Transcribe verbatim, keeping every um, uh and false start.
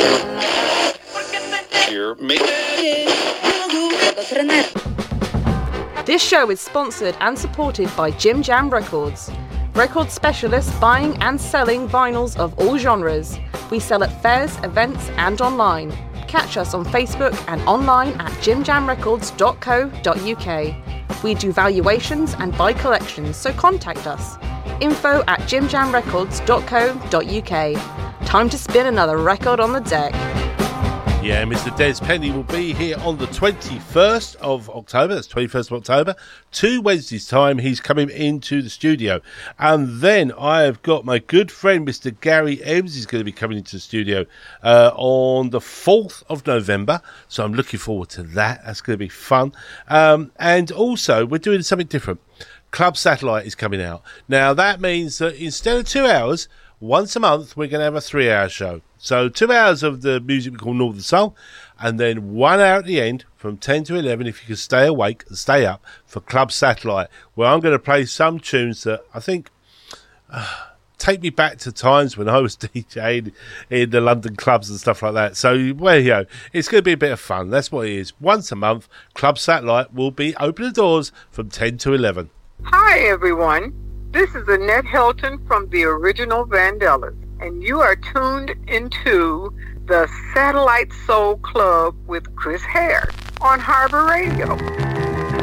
This show is sponsored and supported by Jim Jam Records, record specialists buying and selling vinyls of all genres. We sell at fairs, events and online. Catch us on Facebook and online at jim jam records dot co dot uk. We do valuations and buy collections, so contact us. Info at jim jam records dot co dot uk. Time to spin another record on the deck. Yeah, Mister Des Penny will be here on the twenty-first of October. That's twenty-first of October. Two Wednesdays' time, he's coming into the studio. And then I have got my good friend, Mister Gary Ebbs. He's going to be coming into the studio uh, on the fourth of November. So I'm looking forward to that. That's going to be fun. Um, and also, we're doing something different. Club Satellite is coming out. Now, that means that instead of two hours, once a month, we're going to have a three-hour show. So two hours of the music we call Northern Soul, and then one hour at the end from ten to eleven, if you can stay awake and stay up, for Club Satellite, where I'm going to play some tunes that I think uh, take me back to times when I was DJing in the London clubs and stuff like that. So, well, you know, it's going to be a bit of fun. That's what it is. Once a month, Club Satellite will be opening the doors from ten to eleven. Hi, everyone. This is Annette Helton from the Original Vandellas, and you are tuned into the Satellite Soul Club with Chris Hare on Harbor Radio.